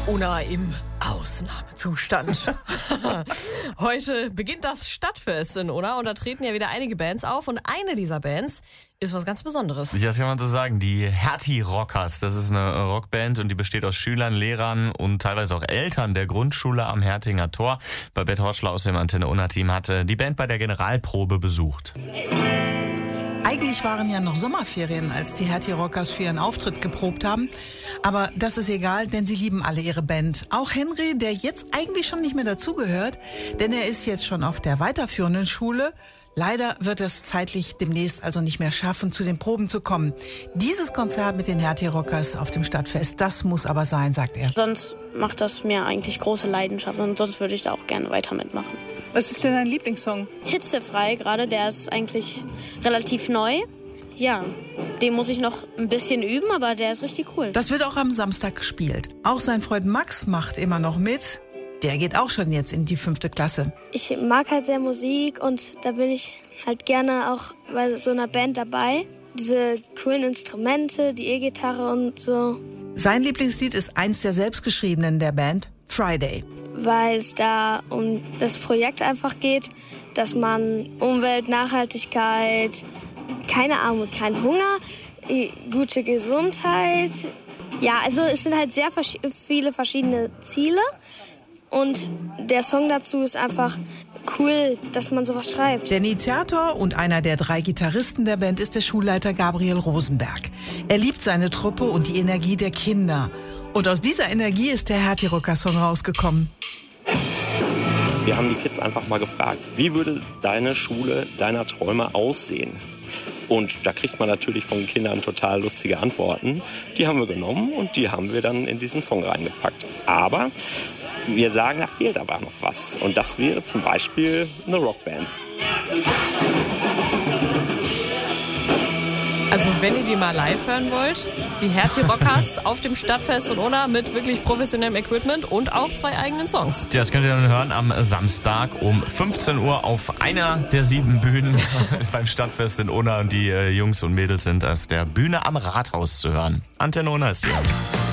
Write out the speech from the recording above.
Unna im Ausnahmezustand. Heute beginnt das Stadtfest in Unna und da treten ja wieder einige Bands auf und eine dieser Bands ist was ganz Besonderes. Ja, das kann man so sagen. Die Hertie Rockers, das ist eine Rockband und die besteht aus Schülern, Lehrern und teilweise auch Eltern der Grundschule am Hertinger Tor. Bei Bert Horschler aus dem Antenne Unna Team hatte die Band bei der Generalprobe besucht. Eigentlich waren ja noch Sommerferien, als die Hertie Rockers für ihren Auftritt geprobt haben. Aber das ist egal, denn sie lieben alle ihre Band. Auch Henry, der jetzt eigentlich schon nicht mehr dazugehört, denn er ist jetzt schon auf der weiterführenden Schule. Leider wird er es zeitlich demnächst also nicht mehr schaffen, zu den Proben zu kommen. Dieses Konzert mit den Hertie Rockers auf dem Stadtfest, das muss aber sein, sagt er. Sonst macht das mir eigentlich große Leidenschaft und sonst würde ich da auch gerne weiter mitmachen. Was ist denn dein Lieblingssong? Hitzefrei gerade, der ist eigentlich relativ neu. Ja, den muss ich noch ein bisschen üben, aber der ist richtig cool. Das wird auch am Samstag gespielt. Auch sein Freund Max macht immer noch mit. Der geht auch schon jetzt in die 5. Klasse. Ich mag halt sehr Musik und da bin ich halt gerne auch bei so einer Band dabei. Diese coolen Instrumente, die E-Gitarre und so. Sein Lieblingslied ist eins der selbstgeschriebenen der Band, Friday. Weil es da um das Projekt einfach geht, dass man Umwelt, Nachhaltigkeit, keine Armut, kein Hunger, gute Gesundheit. Ja, also es sind halt sehr viele verschiedene Ziele. Und der Song dazu ist einfach cool, dass man sowas schreibt. Der Initiator und einer der 3 Gitarristen der Band ist der Schulleiter Gabriel Rosenberg. Er liebt seine Truppe und die Energie der Kinder. Und aus dieser Energie ist der Hertie Rocker Song rausgekommen. Wir haben die Kids einfach mal gefragt, wie würde deine Schule deiner Träume aussehen? Und da kriegt man natürlich von Kindern total lustige Antworten. Die haben wir genommen und die haben wir dann in diesen Song reingepackt. Aber wir sagen, da fehlt aber noch was. Und das wäre zum Beispiel eine Rockband. Also wenn ihr die mal live hören wollt, die Hertie Rockers auf dem Stadtfest in Unna mit wirklich professionellem Equipment und auch 2 eigenen Songs. Das könnt ihr dann hören am Samstag um 15 Uhr auf einer der 7 Bühnen beim Stadtfest in Unna. Und die Jungs und Mädels sind auf der Bühne am Rathaus zu hören. Antenne Unna ist hier.